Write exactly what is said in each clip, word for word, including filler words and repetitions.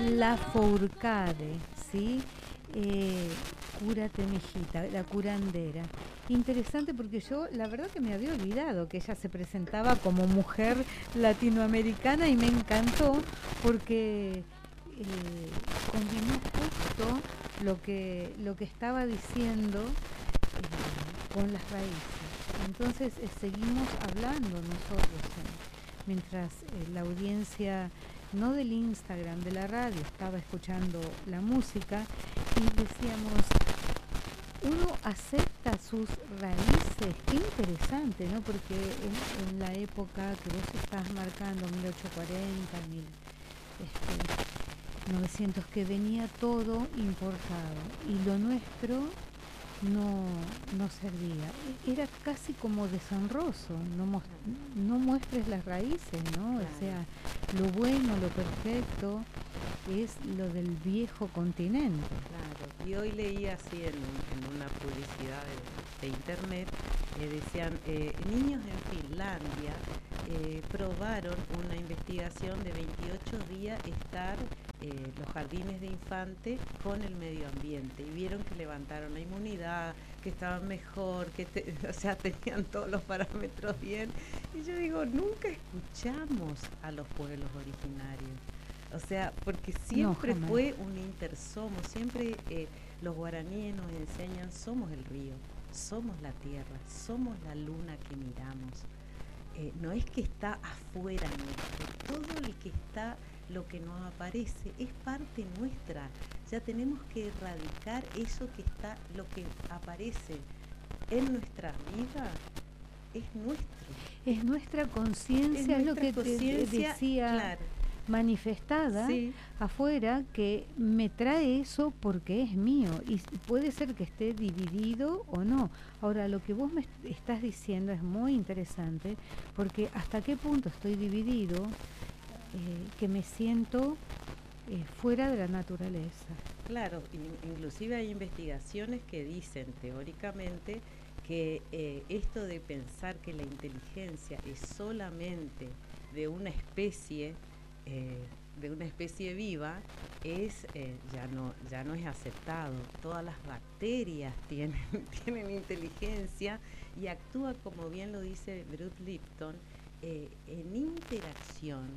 La Fourcade, ¿sí? Eh, Cúrate, mijita, la curandera. Interesante porque yo, la verdad que me había olvidado que ella se presentaba como mujer latinoamericana y me encantó porque eh, combinó justo lo que, lo que estaba diciendo eh, con las raíces. Entonces eh, seguimos hablando nosotros, eh, mientras eh, la audiencia, no del Instagram, de la radio, estaba escuchando la música y decíamos, uno acepta sus raíces, qué interesante, ¿no? Porque en, en la época que vos estás marcando, mil ochocientos cuarenta, mil, este, novecientos, que venía todo importado y lo nuestro no, no servía. Era casi como deshonroso, no, mos- no muestres las raíces, ¿no? Claro. O sea, lo bueno, lo perfecto es lo del viejo continente. Claro, y hoy leí así en, en una publicidad de, de internet, eh, decían, eh, niños en Finlandia eh, probaron una investigación de veintiocho días estar eh, los jardines de infantes con el medio ambiente y vieron que levantaron la inmunidad, que estaban mejor, que te, o sea, tenían todos los parámetros bien. Y yo digo, nunca escuchamos a los pueblos originarios. O sea, porque siempre No, fue un intersomo, siempre eh, los guaraníes nos enseñan, somos el río, somos la tierra, somos la luna que miramos. Eh, no es que está afuera nuestro, todo el que está, lo que nos aparece, es parte nuestra. Ya tenemos que erradicar eso que está, lo que aparece en nuestra vida, es nuestro. es nuestra conciencia, es, es lo que te decía, claro, manifestada sí. afuera, que me trae eso porque es mío y puede ser que esté dividido o no. Ahora, lo que vos me estás diciendo es muy interesante, porque hasta qué punto estoy dividido, eh, que me siento eh, fuera de la naturaleza. Claro, inclusive hay investigaciones que dicen teóricamente que eh, esto de pensar que la inteligencia es solamente de una especie, eh, de una especie viva, es eh, ya no ya no es aceptado. Todas las bacterias tienen tienen inteligencia y actúa, como bien lo dice Bruce Lipton, eh, en interacción,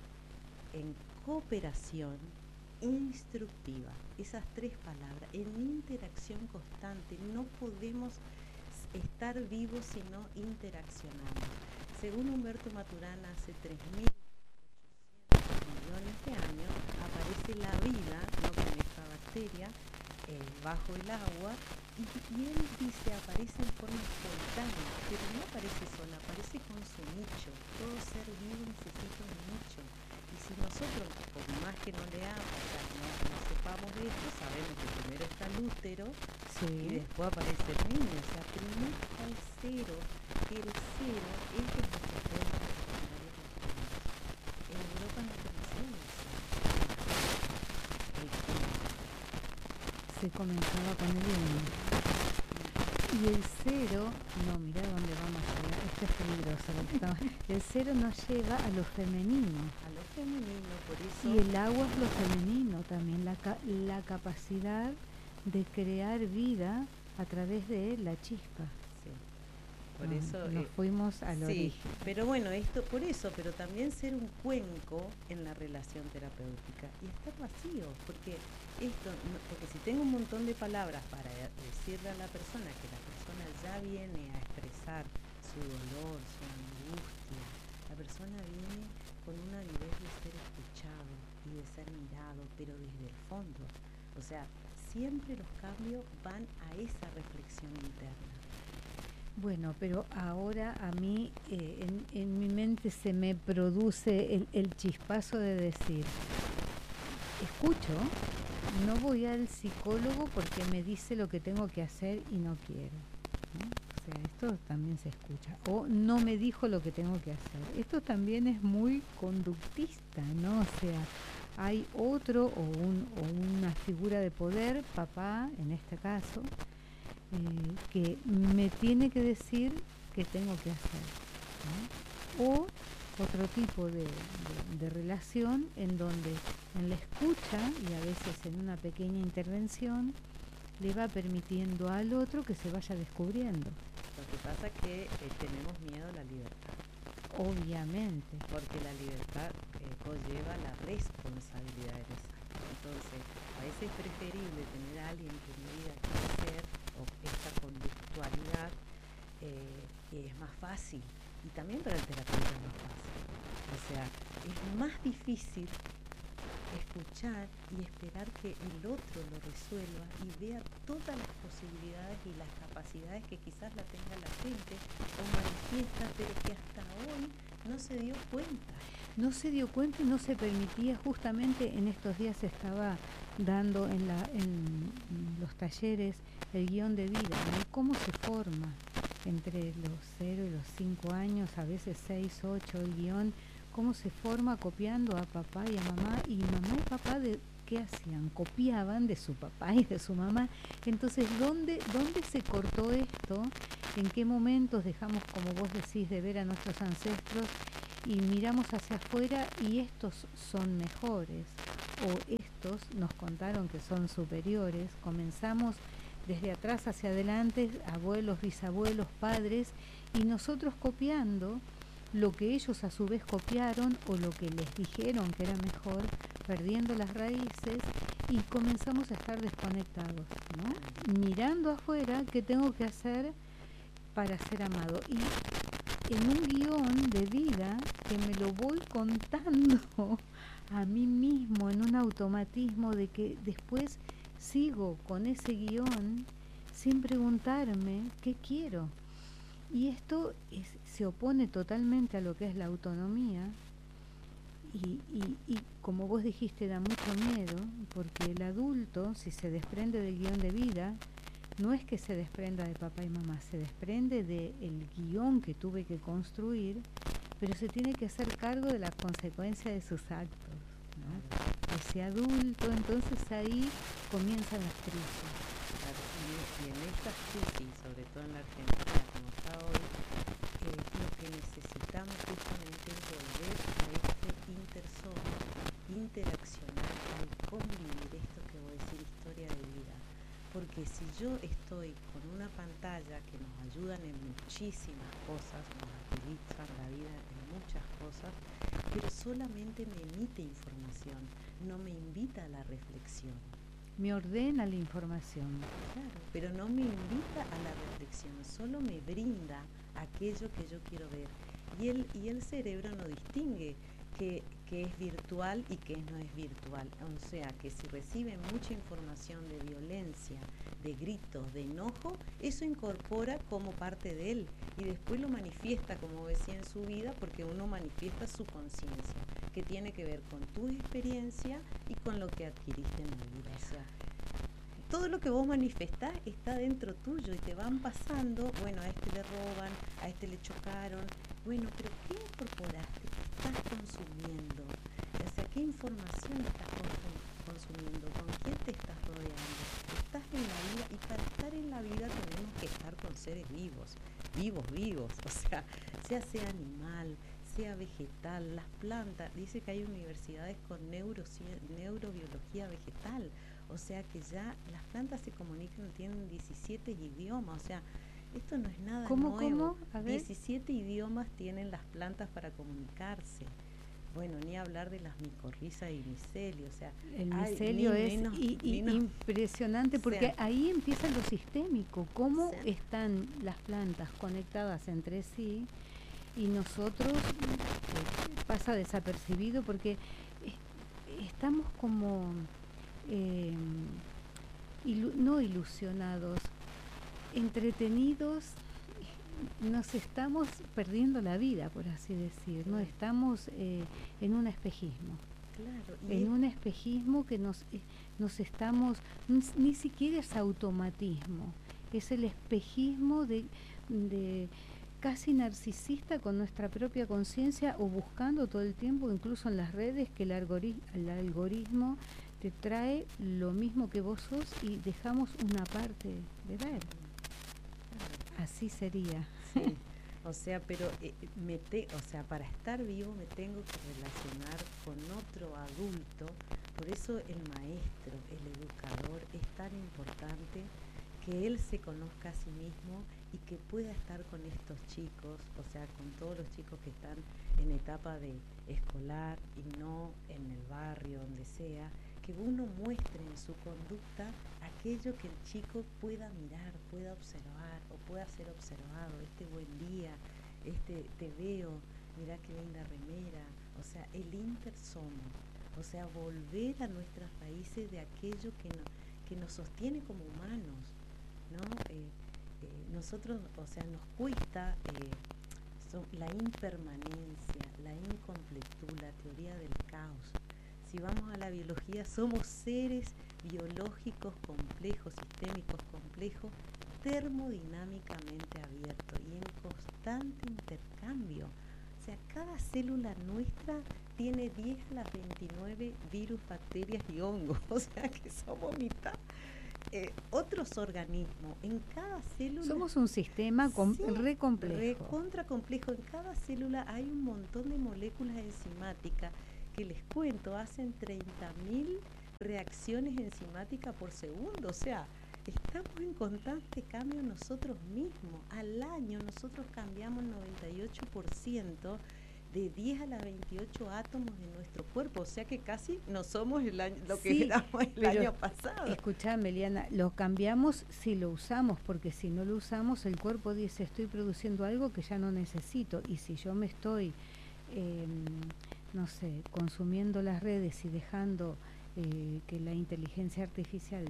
en cooperación instructiva. Esas tres palabras, en interacción constante. No podemos estar vivos si no interaccionamos. Según Humberto Maturana, hace tres mil ochocientos millones de años aparece la vida, no con esta bacteria, eh, bajo el agua, y, y él dice, aparece en forma espontánea, pero no aparece sola, aparece con su nicho. Todo ser vivo necesita un nicho. Y si nosotros, por más que no leamos, o sea, no, no sepamos de esto, sabemos que primero está el útero, sí, y después aparece el niño. O sea, primero está el cero, que el cero es de nuestros pueblos originarios. En Europa no conocemos eso. Se comenzaba con el uno. Y el cero, no, mirá dónde vamos a llegar, esto es peligroso, porque estamos, el cero nos lleva a lo femenino. A lo femenino, por eso. Y el agua es lo femenino también, la, la capacidad de crear vida a través de la chispa. Sí. Por no, eso nos eh, fuimos al sí, origen. Pero bueno, esto por eso, pero también ser un cuenco en la relación terapéutica y estar vacío, porque esto, no, porque si tengo un montón de palabras para decirle a la persona que la persona ya viene a expresar su dolor, su angustia, la persona viene con una avidez de ser escuchado y de ser mirado, pero desde el fondo. O sea, siempre los cambios van a esa reflexión interna. Bueno, pero ahora a mí, eh, en, en mi mente se me produce el, el chispazo de decir, escucho, no voy al psicólogo porque me dice lo que tengo que hacer y no quiero, ¿no? O sea, esto también se escucha. O no me dijo lo que tengo que hacer. Esto también es muy conductista, ¿no? O sea, hay otro o, un, o una figura de poder, papá en este caso, eh, que me tiene que decir qué tengo que hacer, ¿no? O otro tipo de, de, de relación en donde en la escucha y a veces en una pequeña intervención le va permitiendo al otro que se vaya descubriendo. Lo que pasa es que eh, tenemos miedo a la libertad. Obviamente. Porque la libertad eh, conlleva la responsabilidad de esa. Entonces, a veces es preferible tener a alguien que me diga qué hacer o esta conductualidad eh, que es más fácil. Y también para el terapeuta es más fácil. O sea, es más difícil escuchar y esperar que el otro lo resuelva y vea todas las posibilidades y las capacidades que quizás la tenga la gente o manifiesta, pero que hasta hoy no se dio cuenta. No se dio cuenta y no se permitía. Justamente en estos días se estaba dando en, la, en los talleres el guión de vida, ¿no? Cómo se forma entre los cero y los cinco años, a veces seis, ocho, el guión, cómo se forma copiando a papá y a mamá, y mamá y papá de ¿qué hacían? Copiaban de su papá y de su mamá. Entonces, ¿dónde, dónde se cortó esto? ¿En qué momentos dejamos, como vos decís, de ver a nuestros ancestros y miramos hacia afuera y estos son mejores? O estos nos contaron que son superiores. Comenzamos desde atrás hacia adelante, abuelos, bisabuelos, padres, y nosotros copiando lo que ellos a su vez copiaron o lo que les dijeron que era mejor, perdiendo las raíces, y comenzamos a estar desconectados, ¿no? Mirando afuera qué tengo que hacer para ser amado. Y en un guión de vida que me lo voy contando a mí mismo, en un automatismo de que después sigo con ese guión sin preguntarme qué quiero. Y esto es, se opone totalmente a lo que es la autonomía y, y, y como vos dijiste, da mucho miedo, porque el adulto, si se desprende del guión de vida, no es que se desprenda de papá y mamá, se desprende del guión que tuve que construir, pero se tiene que hacer cargo de la consecuencia de sus actos, ¿no? Ese adulto, entonces ahí comienzan las crisis. Claro, y, y en estas crisis, sobre todo en la Argentina, como está hoy, eh, lo que necesitamos justamente es volver a este intersomio, interaccionar, al convivir, esto que voy a decir, historia de vida. Porque si yo estoy con una pantalla que nos ayudan en muchísimas cosas, nos agilizan la vida en muchas cosas, pero solamente me emite información, no me invita a la reflexión. Me ordena la información. Claro, pero no me invita a la reflexión, solo me brinda aquello que yo quiero ver. Y el, y el cerebro no distingue que, que es virtual y que no es virtual. O sea, que si recibe mucha información de violencia, de gritos, de enojo, eso incorpora como parte de él y después lo manifiesta, como decía, en su vida, porque uno manifiesta su conciencia, que tiene que ver con tu experiencia y con lo que adquiriste en la vida. O sea, todo lo que vos manifestás está dentro tuyo y te van pasando, bueno, a este le roban, a este le chocaron, bueno, pero ¿qué incorporaste? ¿Qué estás consumiendo? O sea, ¿qué información estás consumiendo? ¿Con quién te estás rodeando? Estás en la vida, y para estar en la vida tenemos que estar con seres vivos, vivos, vivos, o sea, sea sea animal, sea vegetal, las plantas, dice que hay universidades con neuro, neurobiología vegetal, o sea que ya las plantas se comunican, tienen diecisiete idiomas, o sea, esto no es nada ¿Cómo, nuevo. cómo? A ver. diecisiete idiomas tienen las plantas para comunicarse. Bueno, ni hablar de las micorrizas y micelio, o sea, el ay, micelio ni es menos, y, y menos, impresionante, porque o sea, ahí empieza lo sistémico, cómo o sea, están las plantas conectadas entre sí y nosotros eh, pasa desapercibido porque eh, estamos como eh, ilu- no ilusionados, entretenidos, nos estamos perdiendo la vida, por así decir, no estamos eh, en un espejismo. Claro, en un espejismo que nos, eh, nos estamos, ni siquiera es automatismo, es el espejismo de, de casi narcisista con nuestra propia conciencia o buscando todo el tiempo, incluso en las redes, que el, algori- el algoritmo te trae lo mismo que vos sos y dejamos una parte de ver. Así sería. Sí. O sea, pero eh, me te, o sea, para estar vivo me tengo que relacionar con otro adulto. Por eso el maestro, el educador, es tan importante que él se conozca a sí mismo y que pueda estar con estos chicos, o sea, con todos los chicos que están en etapa de escolar y no en el barrio, donde sea, que uno muestre en su conducta aquello que el chico pueda mirar, pueda observar o pueda ser observado. Este buen día, este te veo, mirá qué linda remera. O sea, el intersomo, o sea, volver a nuestras raíces de aquello que, no, que nos sostiene como humanos, ¿no? Eh, eh, nosotros, o sea, nos cuesta eh, so, la impermanencia, la incompletud, la teoría del caos. Si vamos a la biología, somos seres biológicos complejos, sistémicos complejos, termodinámicamente abiertos y en constante intercambio. O sea, cada célula nuestra tiene diez a las veintinueve virus, bacterias y hongos, o sea que somos mitad. Eh, otros organismos, en cada célula... Somos un sistema com sí, re complejo. Re contra complejo. En cada célula hay un montón de moléculas enzimáticas que les cuento, hacen treinta mil reacciones enzimáticas por segundo. O sea, estamos en constante cambio nosotros mismos. Al año nosotros cambiamos el noventa y ocho por ciento de diez a las veintiocho átomos de nuestro cuerpo, o sea que casi no somos el año, lo que sí, éramos el año pasado. Escuchame, Eliana, lo cambiamos si lo usamos, porque si no lo usamos el cuerpo dice estoy produciendo algo que ya no necesito, y si yo me estoy, eh, no sé, consumiendo las redes y dejando eh, que la inteligencia artificial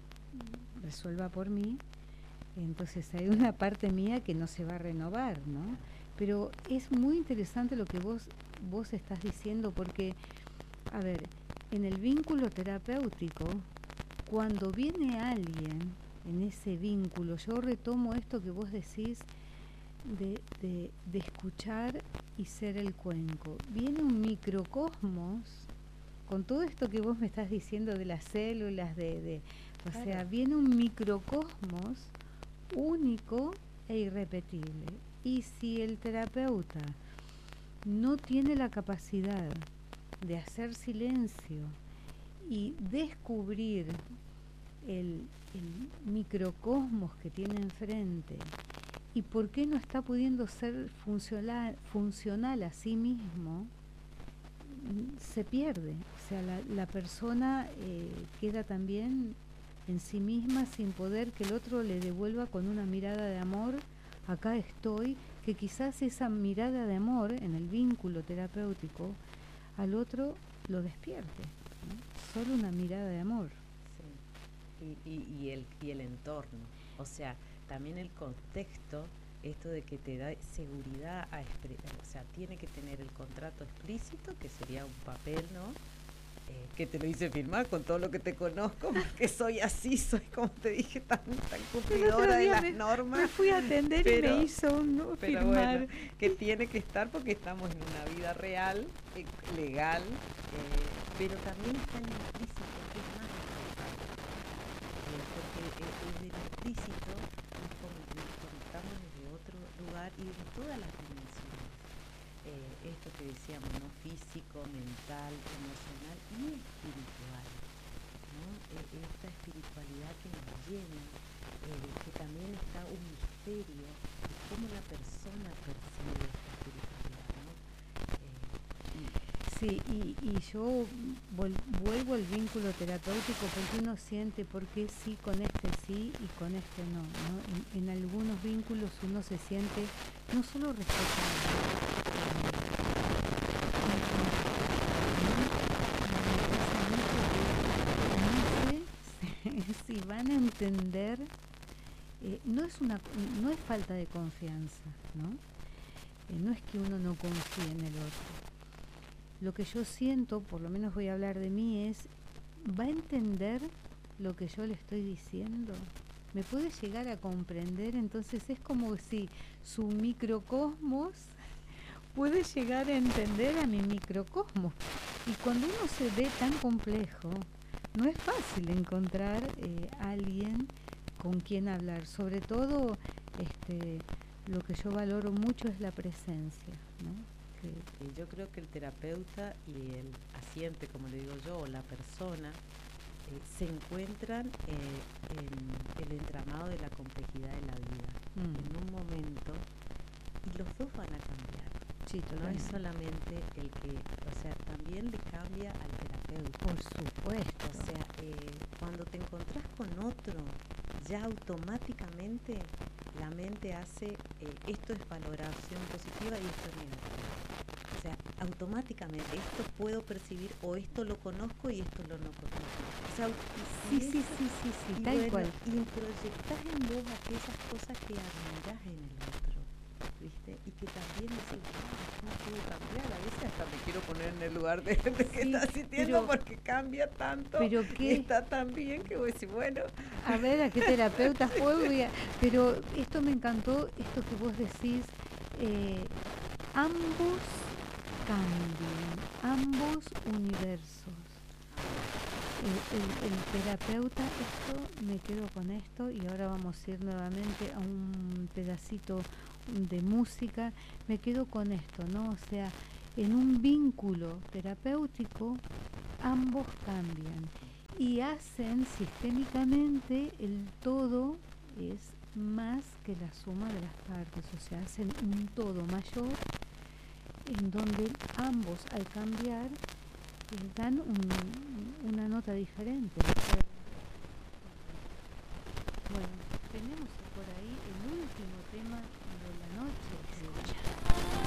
resuelva por mí, entonces hay una parte mía que no se va a renovar, ¿no? Pero es muy interesante lo que vos, vos estás diciendo, porque, a ver, en el vínculo terapéutico, cuando viene alguien en ese vínculo, yo retomo esto que vos decís de, de, de escuchar y ser el cuenco. Viene un microcosmos, con todo esto que vos me estás diciendo de las células, de, de o claro. sea, viene un microcosmos único e irrepetible. Y si el terapeuta no tiene la capacidad de hacer silencio y descubrir el, el microcosmos que tiene enfrente y por qué no está pudiendo ser funcional, funcional a sí mismo, se pierde. O sea, la, la persona eh, queda también en sí misma sin poder que el otro le devuelva con una mirada de amor. Acá estoy, que quizás esa mirada de amor en el vínculo terapéutico al otro lo despierte, ¿no? Solo una mirada de amor. Sí. Y, y, y, el, y el entorno, o sea, también el contexto, esto de que te da seguridad a expresar, o sea, tiene que tener el contrato explícito, que sería un papel, ¿no? Eh, que te lo hice firmar con todo lo que te conozco, porque soy así, soy como te dije, tan, tan cumplidora de las me, normas. Me fui a atender pero, y me hizo un no, pero firmar. Bueno, que tiene que estar porque estamos en una vida real, eh, legal, eh, pero también está en el implícito, que es más importante. Eh, porque eh, en el implícito nos conectamos desde otro lugar y desde todas las dimensiones. Eh, esto que decíamos, ¿no? Físico, mental, emocional y espiritual, ¿no? Eh, esta espiritualidad que nos llena, eh, que también está un misterio de cómo la persona percibe esta espiritualidad, ¿no? Eh, y sí, y, y yo vol, vuelvo al vínculo terapéutico porque uno siente por qué sí con este sí y con este no, ¿no? En, en algunos vínculos uno se siente no solo respetado, si van a entender, eh, no es una no es falta de confianza, ¿no? Eh, no es que uno no confíe en el otro. Lo que yo siento, por lo menos voy a hablar de mí, es, ¿va a entender lo que yo le estoy diciendo? ¿Me puede llegar a comprender? Entonces es como si su microcosmos puede llegar a entender a mi microcosmos. Y cuando uno se ve tan complejo, no es fácil encontrar eh, alguien con quien hablar, sobre todo este, lo que yo valoro mucho es la presencia, ¿no? Que Y yo creo que el terapeuta y el paciente, como le digo yo, o la persona, eh, se encuentran eh, en el entramado de la complejidad de la vida, mm, en un momento, y los dos van a cambiar. sí, No es totalmente. solamente el que, o sea, también le cambia al terapeuta. Por supuesto. O sea, eh, cuando te encontrás con otro, ya automáticamente la mente hace, eh, esto es valoración positiva y esto es negativa. O sea, automáticamente esto puedo percibir o esto lo conozco y esto lo no conozco. O sea, sí, y sí, eso- sí, sí, sí, y tal bueno, cual. y proyectás en vos aquellas cosas que admirás en el otro, ¿viste? Y que también decís, "Ah, ¿cómo puedo cambiar? A veces hasta me quiero poner en el lugar de, de que Sí, está sintiendo pero- porque cambia tanto pero y qué- está tan bien que voy a decir, bueno, A ver, ¿a qué terapeutas puedo ir? Pero esto me encantó, esto que vos decís, eh, ambos cambian, ambos universos. El, el- el terapeuta, esto, me quedo con esto y ahora vamos a ir nuevamente a un pedacito de música, me quedo con esto, ¿no? O sea, en un vínculo terapéutico, ambos cambian y hacen sistémicamente el todo es más que la suma de las partes, o sea, hacen un todo mayor en donde ambos al cambiar eh, dan un- una nota diferente. Bueno, tenemos por ahí el último tema de la noche.